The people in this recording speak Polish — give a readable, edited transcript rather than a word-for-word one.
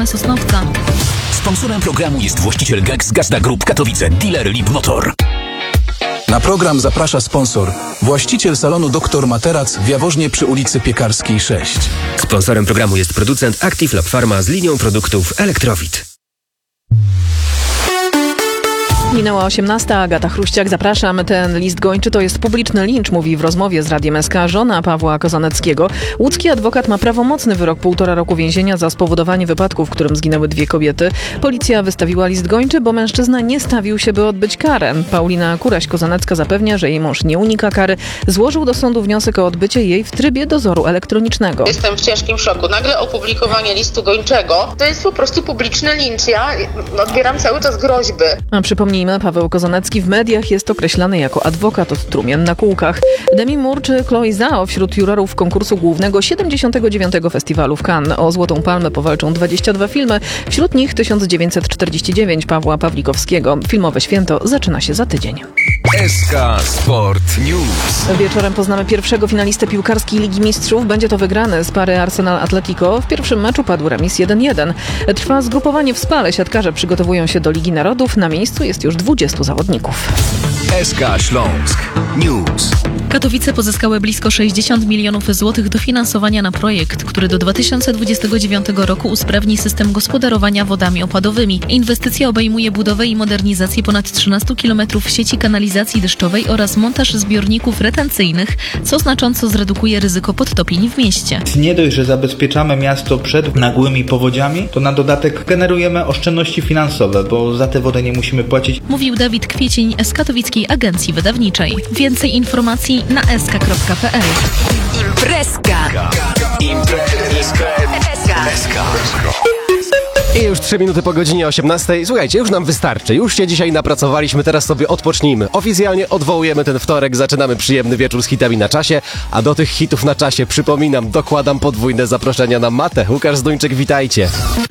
Sosnowca. Sponsorem programu jest właściciel GEX Gazda Group Katowice, dealer Lip Motor. Na program zaprasza sponsor, właściciel salonu Dr Materac w Jaworznie przy ulicy Piekarskiej 6. Sponsorem programu jest producent Active Lab Pharma z linią produktów Elektrowit. Minęła 18. Agata Chruściak, zapraszam. Ten list gończy to jest publiczny lincz, mówi w rozmowie z Radiem SK żona Pawła Kozaneckiego. Łódzki adwokat ma prawomocny wyrok 1,5 roku więzienia za spowodowanie wypadku, w którym zginęły 2 kobiety. Policja wystawiła list gończy, bo mężczyzna nie stawił się, by odbyć karę. Paulina Kuraś-Kozanecka zapewnia, że jej mąż nie unika kary. Złożył do sądu wniosek o odbycie jej w trybie dozoru elektronicznego. Jestem w ciężkim szoku. Nagle opublikowanie listu gończego to jest po prostu publiczny lincz. Ja odbieram cały czas groźby. A przypomnijmy, Paweł Kozanecki w mediach jest określany jako adwokat od trumien na kółkach. Demi Moore czy Chloe Zhao wśród jurorów konkursu głównego 79. Festiwalu w Cannes. O Złotą Palmę powalczą 22 filmy, wśród nich 1949 Pawła Pawlikowskiego. Filmowe święto zaczyna się za tydzień. SK Sport News. Wieczorem poznamy pierwszego finalistę piłkarskiej Ligi Mistrzów. Będzie to wygrany z pary Arsenal-Atletico. W pierwszym meczu padł remis 1-1. Trwa zgrupowanie w Spale. Siatkarze przygotowują się do Ligi Narodów. Na miejscu jest już 20 zawodników. SK Śląsk News. Katowice pozyskały blisko 60 milionów złotych dofinansowania na projekt, który do 2029 roku usprawni system gospodarowania wodami opadowymi. Inwestycja obejmuje budowę i modernizację ponad 13 km sieci kanalizacji deszczowej oraz montaż zbiorników retencyjnych, co znacząco zredukuje ryzyko podtopień w mieście. Nie dość, że zabezpieczamy miasto przed nagłymi powodziami, to na dodatek generujemy oszczędności finansowe, bo za tę wodę nie musimy płacić. Mówił Dawid Kwiecień z Katowickiej Agencji Wydawniczej. Więcej informacji na sk.pl. SK. I już 3 minuty po godzinie 18. Słuchajcie, już nam wystarczy. Już się dzisiaj napracowaliśmy, teraz sobie odpocznijmy. Oficjalnie odwołujemy ten wtorek, zaczynamy przyjemny wieczór z hitami na czasie, a do tych hitów na czasie, przypominam, dokładam podwójne zaproszenia na matę. Łukasz Zduńczyk, witajcie.